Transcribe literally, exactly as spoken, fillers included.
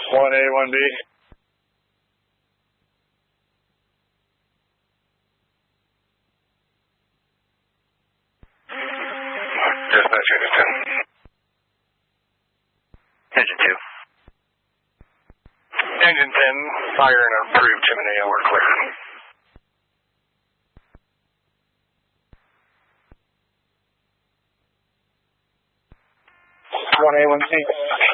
one A, one B. Dispatch unit ten. Engine two. Engine ten, fire and approved chimney, and we're clear. one A, one C.